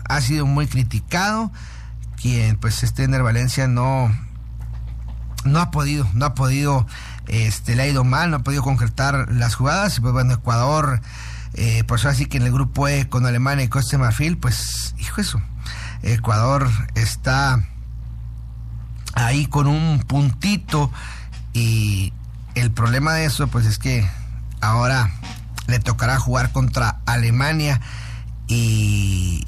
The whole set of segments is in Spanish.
ha sido muy criticado, quien pues Ener Valencia no ha podido, le ha ido mal, no ha podido concretar las jugadas. Y pues bueno, Ecuador, pues así que en el grupo E con Alemania y Costa de Marfil, pues hijo eso, Ecuador está ahí con un puntito, y el problema de eso pues es que ahora le tocará jugar contra Alemania y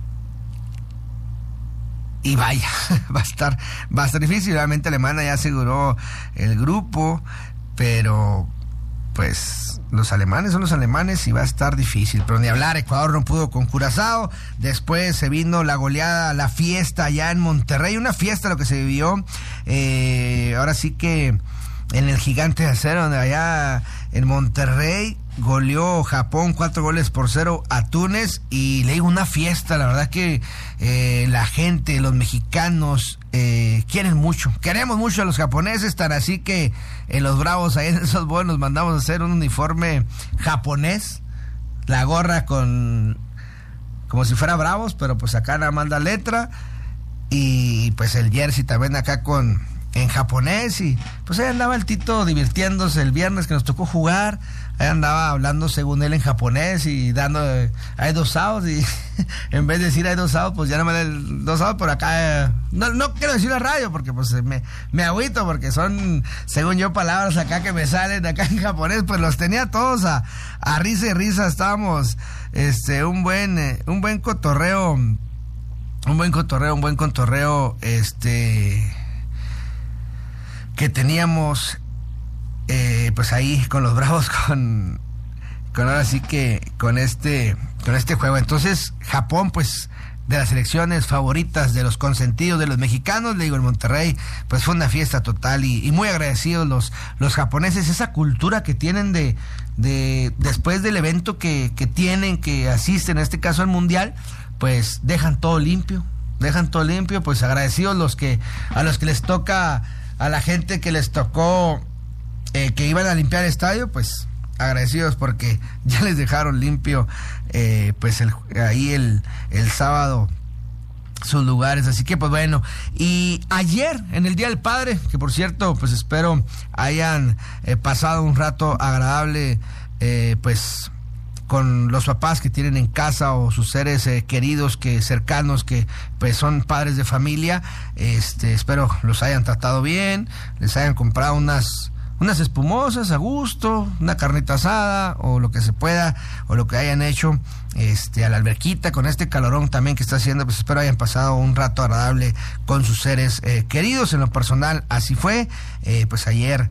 vaya, va a estar difícil. Realmente Alemania ya aseguró el grupo, pero pues los alemanes son los alemanes y va a estar difícil. Pero ni hablar, Ecuador no pudo con Curazao. Después se vino la goleada, la fiesta allá en Monterrey, una fiesta lo que se vivió, ahora sí que en el Gigante de Acero, donde allá en Monterrey goleó Japón 4-0 a Túnez, y le digo, una fiesta. La verdad que la gente, los mexicanos queremos mucho a los japoneses, tan así que en los Bravos, ahí en esos buenos, mandamos a hacer un uniforme japonés, la gorra como si fuera Bravos, pero pues acá nada más la letra, y pues el jersey también acá en japonés. Y pues ahí andaba el Tito divirtiéndose el viernes que nos tocó jugar. Ahí andaba hablando según él en japonés y dando hay 2 outs, y en vez de decir hay 2 outs, pues ya no me da el 2 outs por acá. No quiero decir la radio porque pues me agüito, porque son, según yo, palabras acá que me salen acá en japonés. Pues los tenía todos a risa y risa. Estábamos un buen cotorreo, que teníamos pues ahí con los Bravos, con ahora sí que con este juego. Entonces Japón, pues de las selecciones favoritas, de los consentidos de los mexicanos, le digo, en Monterrey pues fue una fiesta total, y muy agradecidos los japoneses, esa cultura que tienen de después del evento que tienen, que asisten en este caso al Mundial, pues dejan todo limpio, pues agradecidos a los que les toca, a la gente que les tocó que iban a limpiar el estadio, pues agradecidos porque ya les dejaron limpio pues ahí el sábado sus lugares. Así que pues bueno, y ayer en el Día del Padre, que por cierto pues espero hayan pasado un rato agradable pues con los papás que tienen en casa, o sus seres queridos, cercanos, que pues son padres de familia. Espero los hayan tratado bien, les hayan comprado unas espumosas a gusto, una carnita asada, o lo que se pueda, o lo que hayan hecho a la alberquita con este calorón también que está haciendo. Pues espero hayan pasado un rato agradable con sus seres queridos. En lo personal así fue. Pues ayer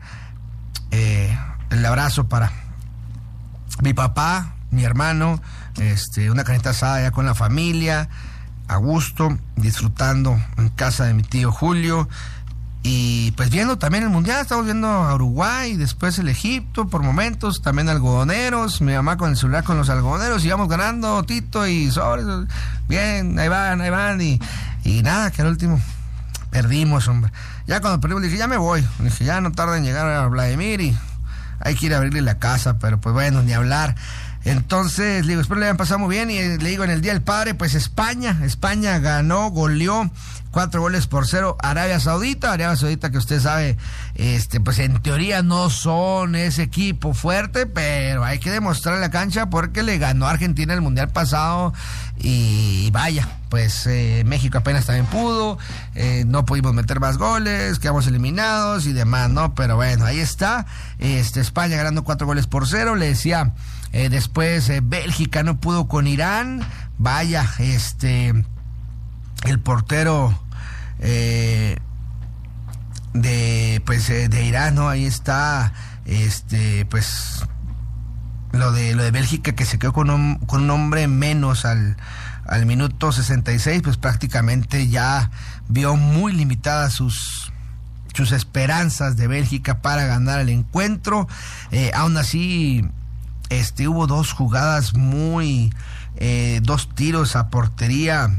el abrazo para mi papá, mi hermano, una carnita asada ya con la familia, a gusto, disfrutando en casa de mi tío Julio. Y pues viendo también el Mundial, estamos viendo a Uruguay, después el Egipto, por momentos, también algodoneros, mi mamá con el celular con los algodoneros, y íbamos ganando, Tito, y sobres, bien, ahí van, y nada, que al último perdimos, hombre. Ya cuando perdimos dije, ya me voy, dije, ya no tarda en llegar a Vladimir, y hay que ir a abrirle la casa, pero pues bueno, ni hablar. Entonces, le digo, espero le hayan pasado muy bien. Y le digo, en el Día del Padre, pues España goleó 4-0 Arabia Saudita que usted sabe, pues en teoría no son ese equipo fuerte, pero hay que demostrar la cancha porque le ganó a Argentina el Mundial pasado. Y vaya, pues México apenas también pudo, no pudimos meter más goles, quedamos eliminados y demás, ¿no? Pero bueno, ahí está, España ganando 4-0. Le decía, después Bélgica no pudo con Irán. Vaya, el portero de Irán, ¿no? Ahí está, pues lo de Bélgica, que se quedó con un hombre menos al minuto 66, pues prácticamente ya vio muy limitadas sus esperanzas de Bélgica para ganar el encuentro. Aún así, hubo 2 jugadas muy, 2 tiros a portería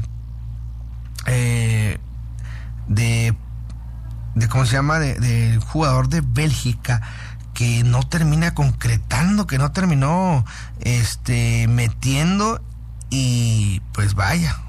de ¿cómo se llama? Del jugador de Bélgica, que no termina concretando, que no terminó metiendo, y pues vaya,